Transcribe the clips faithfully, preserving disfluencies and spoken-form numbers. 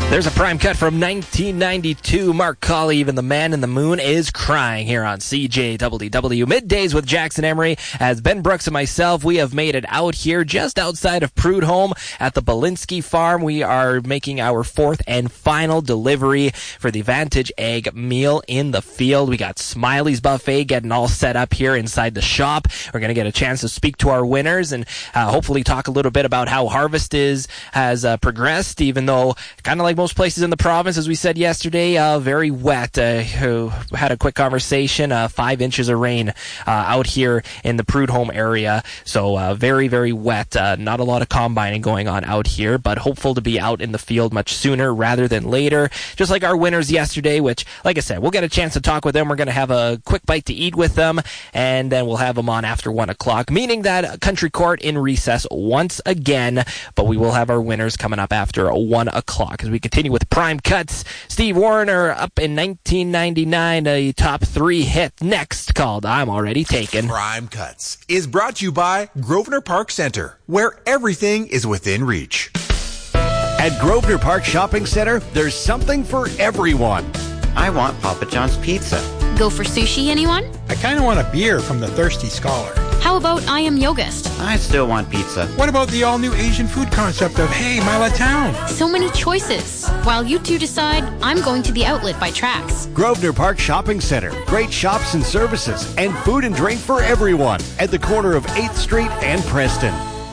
There's a prime cut from nineteen ninety-two. Mark Colley, Even the Man in the Moon is Crying, here on C J W W. Middays with Jackson Emery. As Ben Brooks and myself, we have made it out here just outside of Prudhomme at the Belinsky Farm. We are making our fourth and final delivery for the Vantage Egg Meal in the Field. We got Smiley's Buffet getting all set up here inside the shop. We're going to get a chance to speak to our winners and uh, hopefully talk a little bit about how harvest is has uh, progressed, even though kind of like most places in the province, as we said yesterday, uh, very wet. Uh, had a quick conversation, uh, five inches of rain uh, out here in the Prudhomme area. So uh, very, very wet. Uh, not a lot of combining going on out here, but hopeful to be out in the field much sooner rather than later. Just like our winners yesterday, which, like I said, we'll get a chance to talk with them. We're going to have a quick bite to eat with them, and then we'll have them on after one o'clock, meaning that Country Court in recess once again, but we will have our winners coming up after one o'clock as we continue with Prime Cuts. Steve Warner up in nineteen ninety-nine, a top three hit next called I'm Already Taken. Prime Cuts is brought to you by Grosvenor Park Centre, where everything is within reach. At Grosvenor Park Shopping Centre, there's something for everyone. I want Papa John's Pizza. Go for sushi, anyone? I kind of want a beer from the Thirsty Scholar. How about I Am Yogist? I still want pizza. What about the all-new Asian food concept of Hey, Mila Town? So many choices. While you two decide, I'm going to the Outlet by Trax. Grosvenor Park Shopping Centre. Great shops and services and food and drink for everyone at the corner of eighth Street and Preston.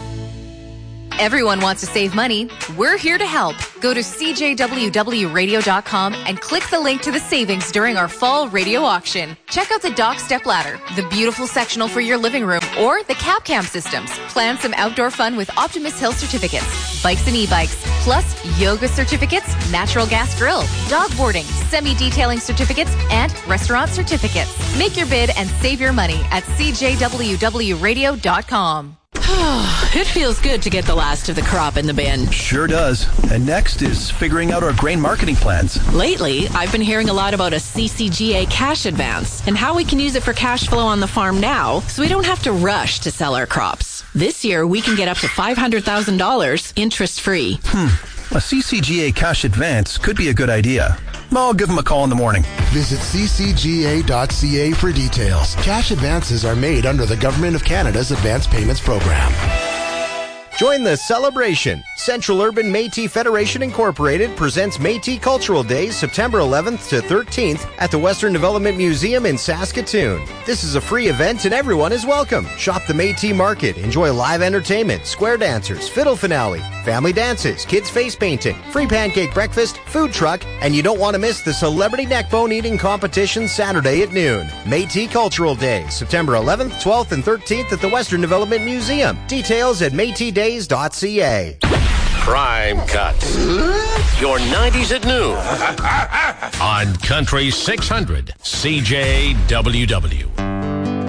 Everyone wants to save money. We're here to help. Go to C J W W radio dot com and click the link to the savings during our fall radio auction. Check out the Dock Step Ladder, the beautiful sectional for your living room, or the Cap Cam systems. Plan some outdoor fun with Optimus Hill certificates, bikes and e-bikes, plus yoga certificates, natural gas grill, dog boarding, semi-detailing certificates, and restaurant certificates. Make your bid and save your money at C J W W radio dot com. It feels good to get the last of the crop in the bin. Sure does. And next is figuring out our grain marketing plans. Lately, I've been hearing a lot about a C C G A cash advance and how we can use it for cash flow on the farm now so we don't have to rush to sell our crops. This year, we can get up to five hundred thousand dollars interest-free. Hmm. A C C G A cash advance could be a good idea. I'll give them a call in the morning. Visit c c g a dot c a for details. Cash advances are made under the Government of Canada's Advance Payments Program. Join the celebration. Central Urban Métis Federation Incorporated presents Métis Cultural Days September eleventh to thirteenth at the Western Development Museum in Saskatoon. This is a free event and everyone is welcome. Shop the Métis Market, enjoy live entertainment, square dancers, fiddle finale, family dances, kids face painting, free pancake breakfast, food truck, and you don't want to miss the celebrity neckbone eating competition Saturday at noon. Métis Cultural Days September eleventh, twelfth, and thirteenth at the Western Development Museum. Details at métis days dot c a. Prime Cuts. Your nineties at noon on Country six hundred C J W W.